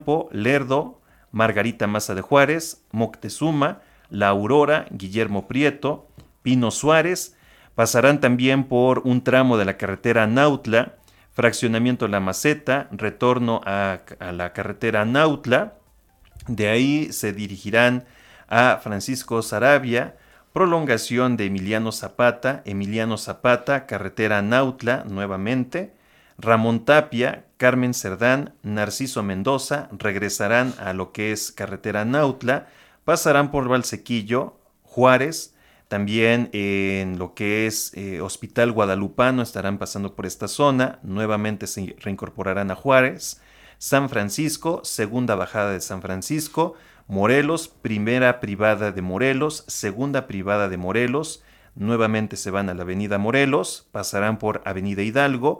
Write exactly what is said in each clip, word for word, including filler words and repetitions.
Lerdo, Margarita Maza de Juárez, Moctezuma, La Aurora, Guillermo Prieto, Pino Suárez. Pasarán también por un tramo de la carretera Nautla, fraccionamiento La Maceta, retorno a, a la carretera Nautla. De ahí se dirigirán a Francisco Saravia, prolongación de Emiliano Zapata, Emiliano Zapata, carretera Nautla nuevamente. Ramón Tapia, Carmen Cerdán, Narciso Mendoza regresarán a lo que es carretera Nautla, pasarán por Valsequillo, Juárez, también en lo que es eh, Hospital Guadalupano estarán pasando por esta zona, nuevamente se reincorporarán a Juárez, San Francisco, segunda bajada de San Francisco, Morelos, primera privada de Morelos, segunda privada de Morelos, nuevamente se van a la avenida Morelos, pasarán por avenida Hidalgo,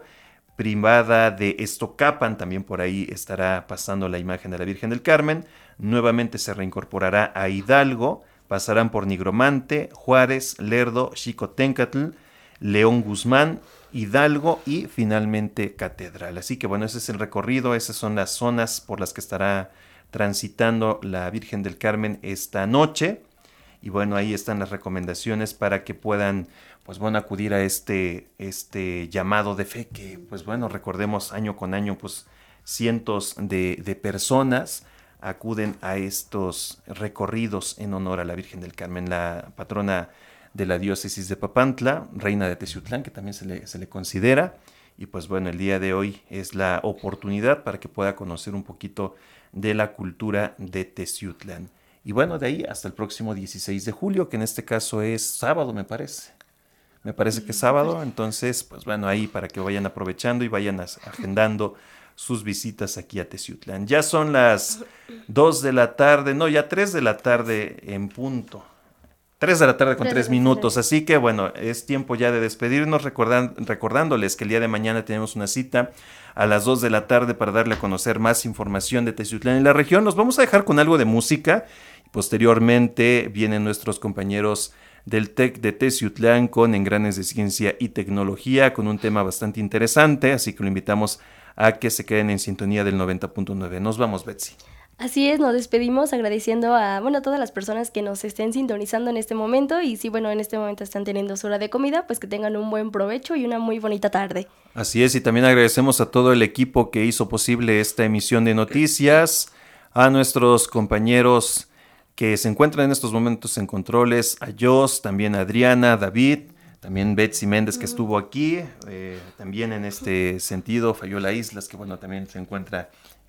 privada de Estocapan, también por ahí estará pasando la imagen de la Virgen del Carmen, nuevamente se reincorporará a Hidalgo, pasarán por Nigromante, Juárez, Lerdo, Xicoténcatl, León Guzmán, Hidalgo y finalmente Catedral. Así que bueno, ese es el recorrido, esas son las zonas por las que estará transitando la Virgen del Carmen esta noche. Y bueno, ahí están las recomendaciones para que puedan, pues bueno, acudir a este, este llamado de fe que, pues bueno, recordemos año con año, pues cientos de, de personas acuden a estos recorridos en honor a la Virgen del Carmen, la patrona de la diócesis de Papantla, reina de Teciutlán, que también se le, se le considera. Y pues bueno, el día de hoy es la oportunidad para que pueda conocer un poquito de la cultura de Teciutlán. Y bueno, de ahí hasta el próximo dieciséis de julio, que en este caso es sábado, me parece. Me parece que es sábado, entonces, pues bueno, ahí para que vayan aprovechando y vayan agendando sus visitas aquí a Teciutlán. Ya son las dos de la tarde, no, ya tres de la tarde en punto. tres de la tarde con tres minutos, así que bueno, es tiempo ya de despedirnos, recordan, recordándoles que el día de mañana tenemos una cita a las dos de la tarde para darle a conocer más información de Teciutlán y la región. Nos vamos a dejar con algo de música. Posteriormente vienen nuestros compañeros del TEC de Teciutlán con Engranes de Ciencia y Tecnología, con un tema bastante interesante, así que lo invitamos a que se queden en sintonía del noventa punto nueve. Nos vamos, Betsy. Así es, nos despedimos agradeciendo a, bueno, a todas las personas que nos estén sintonizando en este momento y si, bueno, en este momento están teniendo su hora de comida, pues que tengan un buen provecho y una muy bonita tarde. Así es, y también agradecemos a todo el equipo que hizo posible esta emisión de noticias, a nuestros compañeros que se encuentran en estos momentos en controles, a Jos, también a Adriana, David, también Betsy Méndez que estuvo aquí, eh, también en este sentido Fayola Islas, que bueno, también se encuentra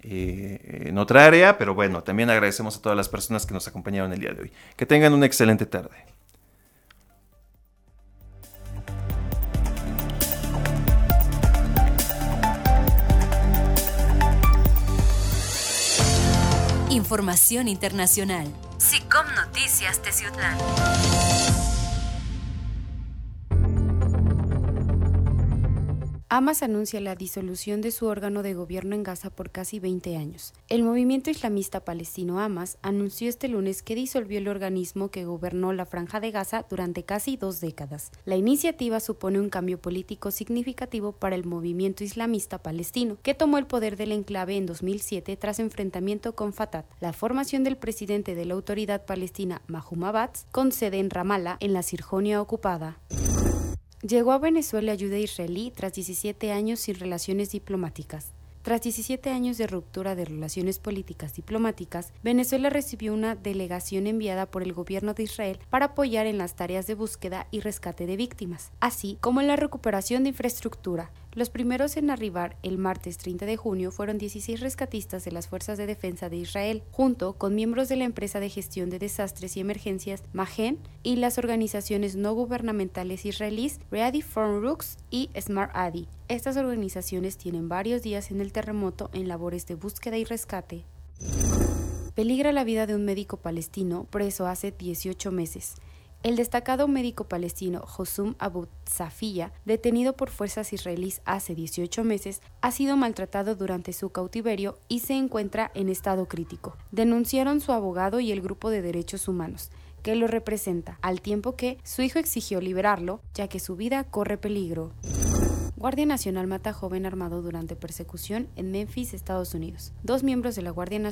eh, en otra área, pero bueno, también agradecemos a todas las personas que nos acompañaron el día de hoy. Que tengan una excelente tarde. Información internacional. SICOM Noticias Teciutlán. Hamas anuncia la disolución de su órgano de gobierno en Gaza por casi veinte años. El movimiento islamista palestino Hamas anunció este lunes que disolvió el organismo que gobernó la Franja de Gaza durante casi dos décadas. La iniciativa supone un cambio político significativo para el movimiento islamista palestino, que tomó el poder del enclave en dos mil siete tras enfrentamiento con Fatah, la formación del presidente de la autoridad palestina Mahmoud Abbas, con sede en Ramallah, en la Cisjordania ocupada. Llegó a Venezuela ayuda israelí tras diecisiete años sin relaciones diplomáticas. Tras diecisiete años de ruptura de relaciones políticas diplomáticas, Venezuela recibió una delegación enviada por el gobierno de Israel para apoyar en las tareas de búsqueda y rescate de víctimas, así como en la recuperación de infraestructura. Los primeros en arribar el martes treinta de junio fueron dieciséis rescatistas de las Fuerzas de Defensa de Israel, junto con miembros de la empresa de gestión de desastres y emergencias Magen y las organizaciones no gubernamentales israelíes Ready for Rooks y Smart Adi. Estas organizaciones tienen varios días en el terremoto en labores de búsqueda y rescate. Peligra la vida de un médico palestino preso hace dieciocho meses. El destacado médico palestino Hossam Abu Safiya, detenido por fuerzas israelíes hace dieciocho meses, ha sido maltratado durante su cautiverio y se encuentra en estado crítico. Denunciaron su abogado y el grupo de derechos humanos, que lo representa, al tiempo que su hijo exigió liberarlo, ya que su vida corre peligro. Guardia Nacional mata a joven armado durante persecución en Memphis, Estados Unidos. Dos miembros de la Guardia Nacional